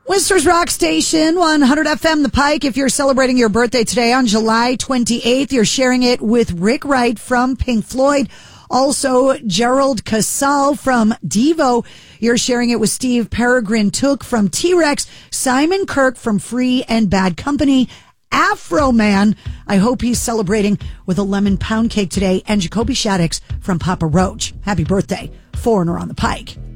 Worcester's Rock Station, 100 FM The Pike. If you're celebrating your birthday today on July 28th, you're sharing it with Rick Wright from Pink Floyd. Also, Gerald Casal from Devo. You're sharing it with Steve Peregrine Took from T-Rex. Simon Kirk from Free and Bad Company. Afro Man, I hope he's celebrating with a lemon pound cake today. And Jacoby Shaddix from Papa Roach. Happy birthday, Foreigner on the Pike.